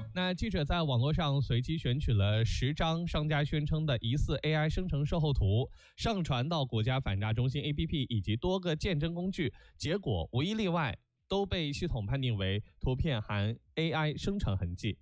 那记者在网络上随机选取了10张商家宣称的疑似 AI 生成售后图，上传到国家反诈中心 APP 以及多个鉴证工具，结果无一例外都被系统判定为图片含 AI 生成痕迹。